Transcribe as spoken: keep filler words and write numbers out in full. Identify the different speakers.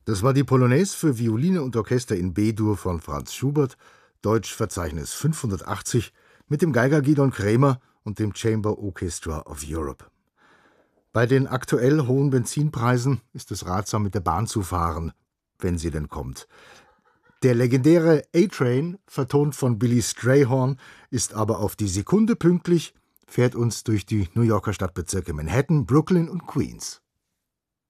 Speaker 1: Das war die Polonaise für Violine und Orchester in B-Dur von Franz Schubert, Deutsch Verzeichnis fünfhundertachtzig, mit dem Geiger Gidon Kremer und dem Chamber Orchestra of Europe. Bei den aktuell hohen Benzinpreisen ist es ratsam, mit der Bahn zu fahren, wenn sie denn kommt. Der legendäre A-Train, vertont von Billy Strayhorn, ist aber auf die Sekunde pünktlich, fährt uns durch die New Yorker Stadtbezirke Manhattan, Brooklyn und Queens.